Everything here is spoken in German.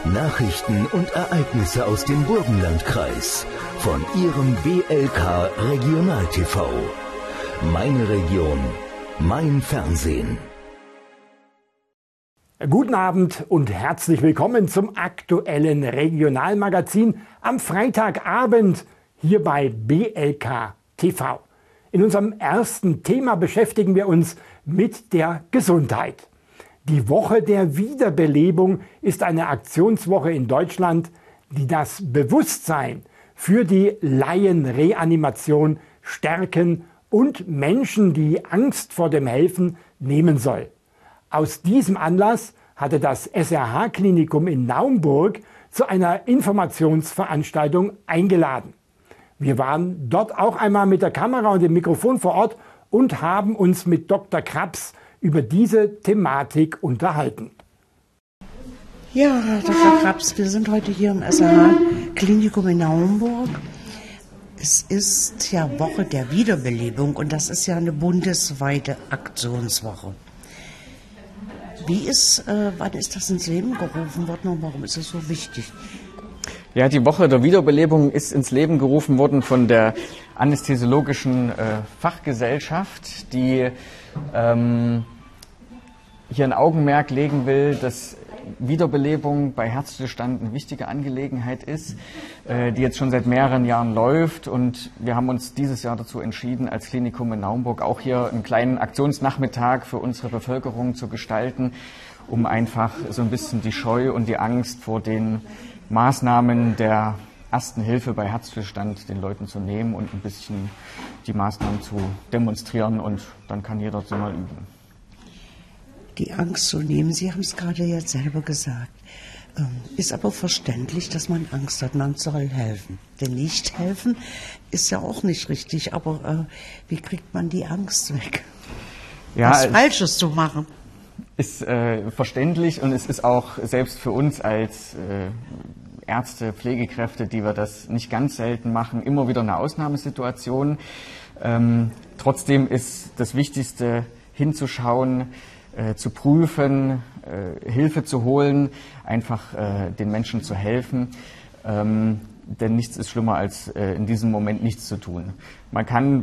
Nachrichten und Ereignisse aus dem Burgenlandkreis von Ihrem BLK Regional TV. Meine Region, mein Fernsehen. Guten Abend und herzlich willkommen zum aktuellen Regionalmagazin am Freitagabend hier bei BLK TV. In unserem ersten Thema beschäftigen wir uns mit der Gesundheit. Die Woche der Wiederbelebung ist eine Aktionswoche in Deutschland, die das Bewusstsein für die Laienreanimation stärken und Menschen die Angst vor dem Helfen nehmen soll. Aus diesem Anlass hatte das SRH-Klinikum in Naumburg zu einer Informationsveranstaltung eingeladen. Wir waren dort auch einmal mit der Kamera und dem Mikrofon vor Ort und haben uns mit Dr. Krabs über diese Thematik unterhalten. Ja, Dr. Krabs, wir sind heute hier im SRH-Klinikum in Naumburg. Es ist ja Woche der Wiederbelebung und das ist ja eine bundesweite Aktionswoche. Wann ist das ins Leben gerufen worden und warum ist es so wichtig? Ja, die Woche der Wiederbelebung ist ins Leben gerufen worden von der anästhesiologischen Fachgesellschaft, die hier ein Augenmerk legen will, dass Wiederbelebung bei Herzstillstand eine wichtige Angelegenheit ist, die jetzt schon seit mehreren Jahren läuft. Und wir haben uns dieses Jahr dazu entschieden, als Klinikum in Naumburg auch hier einen kleinen Aktionsnachmittag für unsere Bevölkerung zu gestalten, um einfach so ein bisschen die Scheu und die Angst vor den Maßnahmen der ersten Hilfe bei Herzstillstand den Leuten zu nehmen und ein bisschen die Maßnahmen zu demonstrieren. Und dann kann jeder so mal üben. Die Angst zu nehmen, Sie haben es gerade jetzt selber gesagt. Ist aber verständlich, dass man Angst hat, man soll helfen. Denn nicht helfen ist ja auch nicht richtig, aber wie kriegt man die Angst weg? Ja, was Falsches zu machen. Ist verständlich und es ist auch selbst für uns als Ärzte, Pflegekräfte, die wir das nicht ganz selten machen, immer wieder eine Ausnahmesituation. Trotzdem ist das Wichtigste hinzuschauen, zu prüfen, Hilfe zu holen, einfach den Menschen zu helfen. Denn nichts ist schlimmer, als in diesem Moment nichts zu tun. Man kann